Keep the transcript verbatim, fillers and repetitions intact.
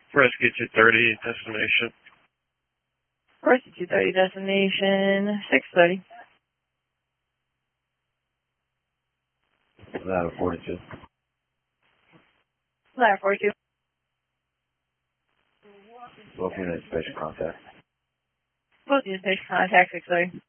Rescue two thirty, destination. Rescue two thirty, destination six thirty. Ladder forty-two. Ladder forty-two. Both units, patient contact. Both units, patient contact six thirty.